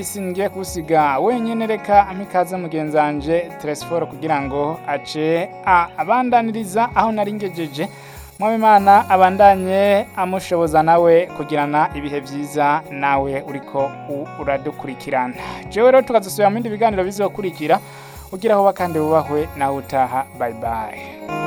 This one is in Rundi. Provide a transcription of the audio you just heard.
singiye kusiga wenyene, reka amikaze mugenzanje Tresforo kugira ngo ace abandaniriza aho nari ngejeje. Mwabimana abandanye amushoboza nawe kugirana ibihe vyiza nawe uriko uradukurikirana. Jewe rero tukazosubira mu bindi biganiro bizokurikira, ugira aho bakande bubahwe nawe utaha. Bye bye.